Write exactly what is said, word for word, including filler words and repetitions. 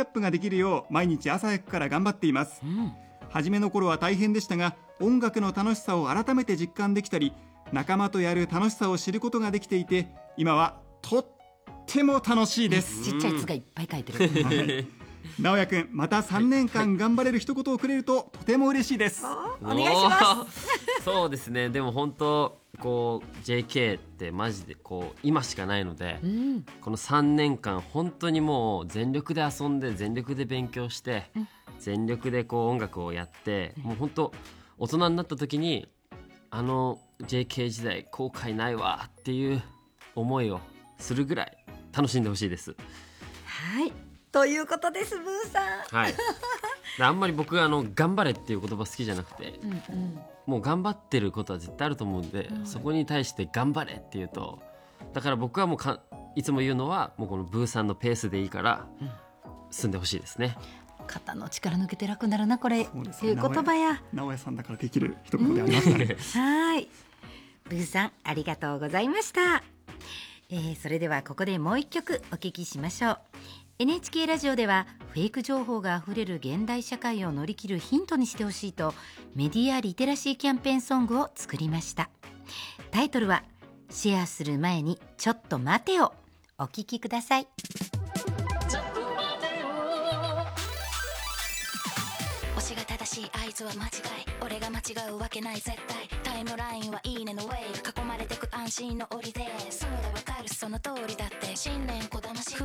アップができるよう毎日朝早くから頑張っています、 うん、 初めの頃は大変でしたが、音楽の楽しさを改めて実感できたり、仲間とやる楽しさを知ることができていて、今はとっても楽しいです。 ちっちゃい「つ」がいっぱい書いてる、 はい、直哉くん、またさんねんかん頑張れる一言をくれるととても嬉しいです。 お願いします。そうですね。でも本当こう ジェーケー ってマジでこう今しかないので、 うん、 このさんねんかん本当にもう全力で遊んで全力で勉強して、 うん、 全力でこう音楽をやって、もう本当大人になった時にあの ジェーケー 時代後悔ないわっていう思いをするぐらい楽しんでほしいです。 はい、ということです、ブーさん。 はい。あんまり僕あの頑張れっていう言葉好きじゃなくて、 うんうん、 もう頑張ってることは絶対あると思うんで、うん、そこに対して頑張れっていうと、だから僕はもうかいつも言うのは、もうこのブーさんのペースでいいから進んでほしいですね。 肩の力抜けて楽になるなこれ、 そうですね、 いう言葉や直哉さんだからできる一言でありますね。 はい、ブーさんありがとうございました。えー、それではここでもう一曲お聞きしましょう。 エヌエイチケー ラジオではフェイク情報があふれる現代社会を乗り切るヒントにしてほしいと、メディアリテラシーキャンペーンソングを作りました。タイトルはシェアする前にちょっと待てよ。お聞きください。 推しが正しい合図は間違い、俺が間違うわけない絶対、タイムラインはいいねのウェイ、囲まれてく安心の檻で、そうだわかるその通りだって、信念こだまし